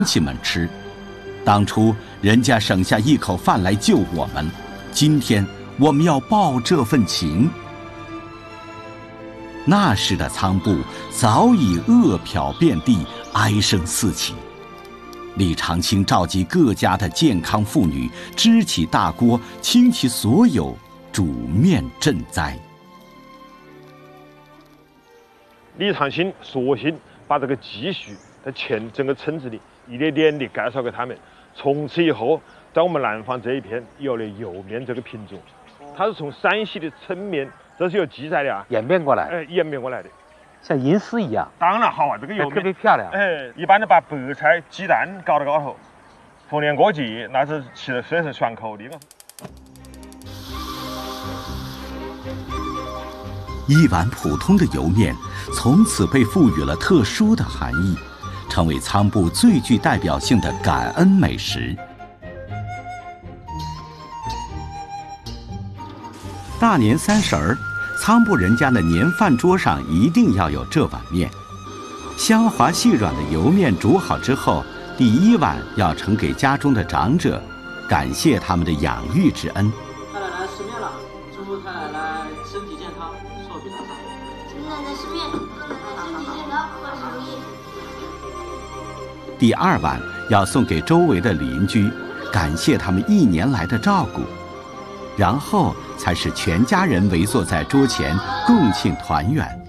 亲们吃。当初人家省下一口饭来救我们，今天我们要报这份情。那时的仓部早已饿殍遍地，哀声四起。李长卿召集各家的健康妇女，支起大锅，倾其所有，煮面赈灾。 李长卿索性把这个积蓄在整个村子里一点点地介绍给他们。从此以后，在我们南方这一片有了油面这个品种，它是从山西的抻面，这是有记载的啊， 演变过来， 演变过来的， 像银丝一样。 当然好啊，这个油面特别漂亮。 一般的把白菜、鸡蛋搞到高头，逢年过节那是吃的虽是爽口的。 一碗普通的油面，从此被赋予了特殊的含义，成为仓部最具代表性的感恩美食。大年30儿，仓部人家的年饭桌上一定要有这碗面。香滑细软的油面煮好之后，第一碗要呈给家中的长者，感谢他们的养育之恩。 太奶奶吃面了，祝太奶奶身体健康，寿比南山。 祝奶奶吃面，祝奶奶身体健康，万事如意。 第二碗要送给周围的邻居，感谢他们1年来的照顾。然后才是全家人围坐在桌前共庆团圆。